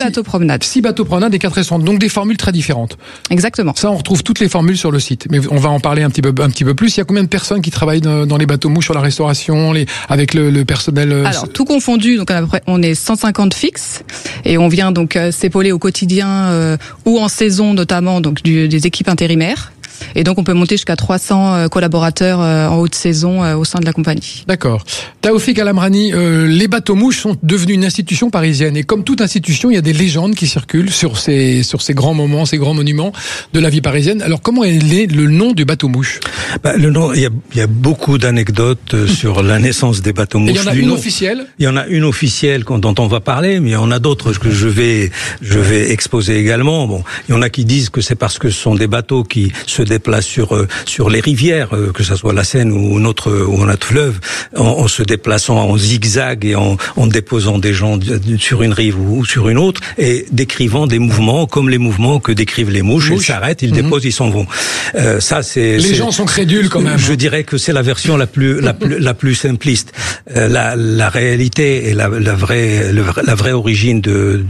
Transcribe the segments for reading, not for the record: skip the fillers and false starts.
bateaux promenade. 6 bateaux promenade et 4 restaurants. Donc des formules très différentes. Exactement. Ça, on retrouve toutes les formules sur le site. Mais on va en parler un petit peu plus. Il y a combien de personnes qui travaillent dans les bateaux mouches sur la restauration, avec le personnel? Alors, tout confondu, donc à peu près, on est 150 fixes. Et on vient donc s'épauler au quotidien ou en saison notamment, donc des équipes intérimaires. Et donc on peut monter jusqu'à 300 collaborateurs en haute saison au sein de la compagnie. D'accord. Taoufik Al-Amrani, les bateaux mouches sont devenus une institution parisienne. Et comme toute institution, il y a des légendes qui circulent sur ces grands moments, ces grands monuments de la vie parisienne. Alors comment est le nom du bateau mouche? Le nom, il y a beaucoup d'anecdotes sur la naissance des bateaux mouches. Il y en a une officielle? Il y en a une officielle dont on va parler, mais il y en a d'autres que je vais exposer également. Bon, il y en a qui disent que c'est parce que ce sont des bateaux qui se déplacent sur les rivières, que ça soit la Seine ou un autre fleuve, en se déplaçant en zigzag et en déposant des gens sur une rive ou sur une autre, et décrivant des mouvements comme les mouvements que décrivent les mouches. Ils s'arrêtent, ils déposent, ils s'en vont. Les gens sont crédules quand même. Je dirais que c'est la version la plus simpliste. La réalité et la vraie origine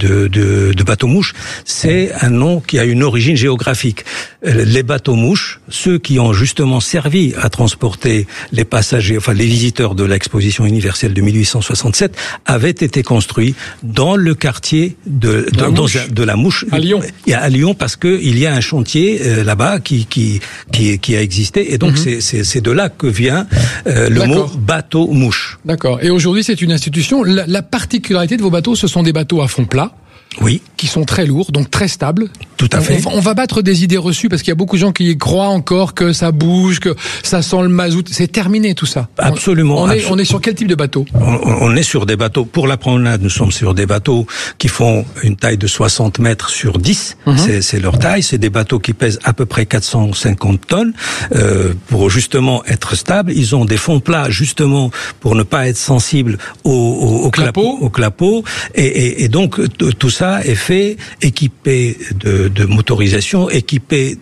de bateau mouche, c'est un nom qui a une origine géographique. Les bateaux mouches, ceux qui ont justement servi à transporter les passagers, enfin les visiteurs de l'exposition universelle de 1867, avaient été construits dans le quartier de la Mouche à Lyon. À Lyon, parce que il y a un chantier là-bas qui a existé, et donc c'est de là que vient le mot bateau mouche. D'accord. Et aujourd'hui, c'est une institution. La particularité de vos bateaux, ce sont des bateaux à fond plat. Oui. Qui sont très lourds, donc très stables. Tout à fait. On va battre des idées reçues parce qu'il y a beaucoup de gens qui croient encore que ça bouge, que ça sent le mazout. C'est terminé tout ça. Absolument. On est sur quel type de bateau? On est sur des bateaux. Pour la promenade, nous sommes sur des bateaux qui font une taille de 60 mètres sur 10. C'est leur taille. C'est des bateaux qui pèsent à peu près 450 tonnes. Pour justement être stables, ils ont des fonds plats justement pour ne pas être sensibles au clapot. Et donc tout ça est fait équipé de motorisation, équipé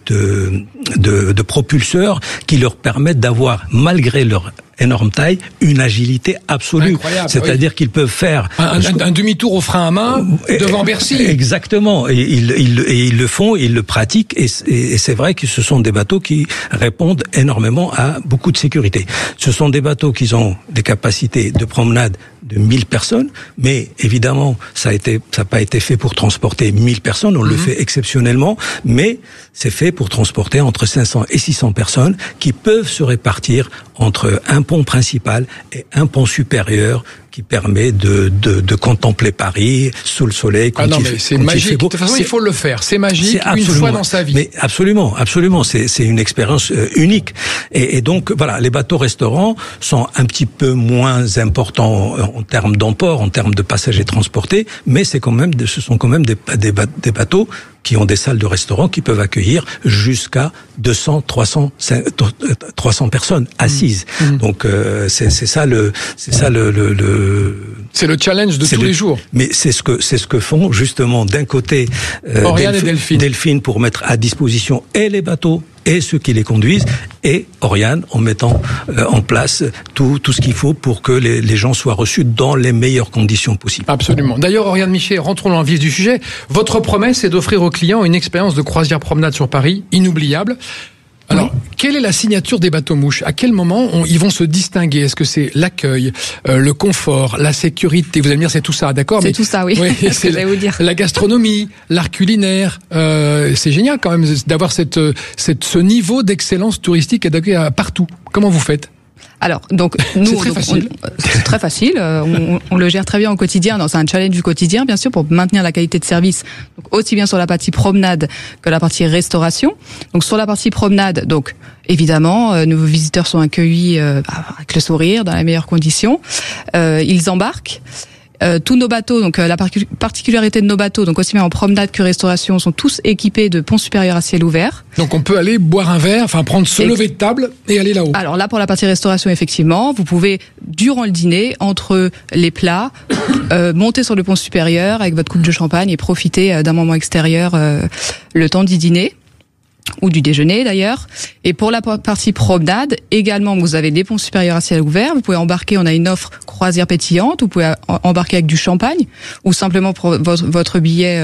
de propulseurs qui leur permettent d'avoir, malgré leur énorme taille, une agilité absolue. C'est-à-dire qu'ils peuvent faire un demi-tour au frein à main devant Bercy. Exactement. Et ils le font, ils le pratiquent, et c'est vrai que ce sont des bateaux qui répondent énormément à beaucoup de sécurité. Ce sont des bateaux qui ont des capacités de promenade de 1000 personnes, mais évidemment, ça n'a pas été fait pour transporter 1000 personnes, on le fait exceptionnellement, mais c'est fait pour transporter entre 500 et 600 personnes qui peuvent se répartir entre un pont principal et un pont supérieur qui permet de contempler Paris sous le soleil. C'est magique. De toute façon, il faut le faire. C'est magique une fois dans sa vie. Mais absolument. C'est une expérience unique. Et donc, voilà, les bateaux-restaurants sont un petit peu moins importants en termes d'emport, en termes de passagers transportés, mais ce sont quand même des bateaux qui ont des salles de restaurant qui peuvent accueillir jusqu'à 200, 300 personnes assises. Donc c'est ça le challenge de tous les jours. Mais c'est ce que font justement d'un côté Oriane et Delphine pour mettre à disposition et les bateaux et ceux qui les conduisent, et Oriane en mettant en place tout ce qu'il faut pour que les gens soient reçus dans les meilleures conditions possibles. Absolument. D'ailleurs, Oriane Michet, rentrons dans le vif du sujet. Votre promesse est d'offrir aux clients une expérience de croisière promenade sur Paris inoubliable. Alors, quelle est la signature des bateaux mouches? À quel moment ils vont se distinguer? Est-ce que c'est l'accueil, le confort, la sécurité? Vous allez me dire, c'est tout ça, d'accord? C'est tout ça, oui. C'est vous dire. La gastronomie, l'art culinaire. C'est génial quand même d'avoir ce niveau d'excellence touristique et d'accueil partout. Comment vous faites? Alors, donc, nous, c'est très facile. On le gère très bien au quotidien. C'est un challenge du quotidien, bien sûr, pour maintenir la qualité de service. Donc, aussi bien sur la partie promenade que la partie restauration. Donc, sur la partie promenade, donc, évidemment, nos visiteurs sont accueillis avec le sourire, dans les meilleures conditions. Ils embarquent. Tous nos bateaux, donc la particularité de nos bateaux, donc aussi bien en promenade que restauration, sont tous équipés de ponts supérieurs à ciel ouvert. Donc on peut aller boire un verre, prendre se lever de table et aller là-haut. Alors là, pour la partie restauration, effectivement, vous pouvez, durant le dîner, entre les plats, monter sur le pont supérieur avec votre coupe de champagne et profiter d'un moment extérieur le temps du dîner. Ou du déjeuner d'ailleurs. Et pour la partie promenade, également, vous avez des ponts supérieurs à ciel ouvert. Vous pouvez embarquer, on a une offre croisière pétillante. Vous pouvez embarquer avec du champagne ou simplement pour votre billet